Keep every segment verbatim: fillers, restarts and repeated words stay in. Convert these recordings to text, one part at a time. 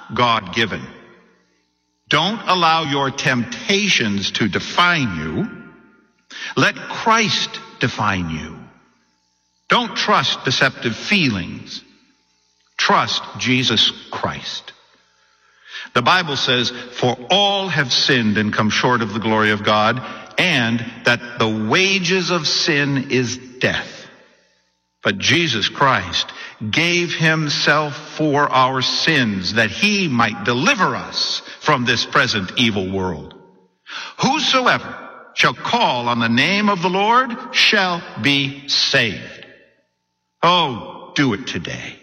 God-given. Don't allow your temptations to define you. Let Christ define you. Don't trust deceptive feelings. Trust Jesus Christ. The Bible says, for all have sinned and come short of the glory of God, and that the wages of sin is death. But Jesus Christ gave himself for our sins, that he might deliver us from this present evil world. Whosoever shall call on the name of the Lord shall be saved. Oh, do it today.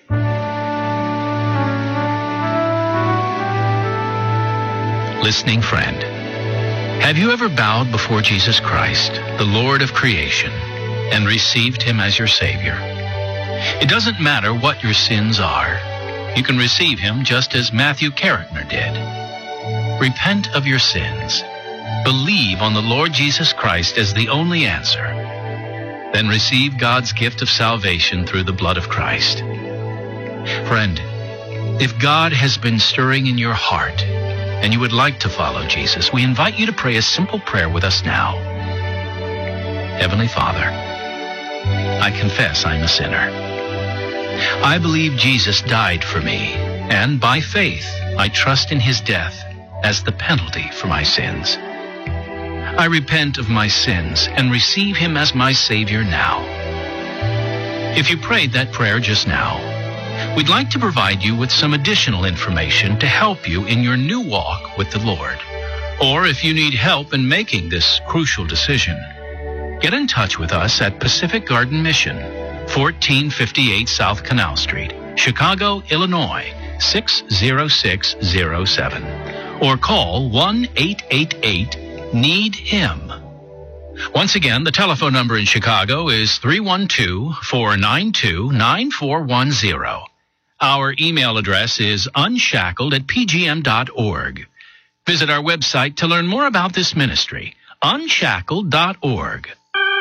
Listening friend, have you ever bowed before Jesus Christ, the Lord of creation, and received him as your Savior? It doesn't matter what your sins are. You can receive him just as Matthew Carrickner did. Repent of your sins. Believe on the Lord Jesus Christ as the only answer. Then receive God's gift of salvation through the blood of Christ. Friend, if God has been stirring in your heart and you would like to follow Jesus, we invite you to pray a simple prayer with us now. Heavenly Father, I confess I'm a sinner. I believe Jesus died for me, and by faith I trust in his death as the penalty for my sins. I repent of my sins and receive him as my Savior now. If you prayed that prayer just now, we'd like to provide you with some additional information to help you in your new walk with the Lord. Or if you need help in making this crucial decision, get in touch with us at Pacific Garden Mission, fourteen fifty-eight South Canal Street, Chicago, Illinois, six zero six zero seven. Or call one eight eight eight need him. Once again, the telephone number in Chicago is three one two, four nine two, nine four one zero. Our email address is unshackled at p g m dot org. Visit our website to learn more about this ministry, unshackled dot org.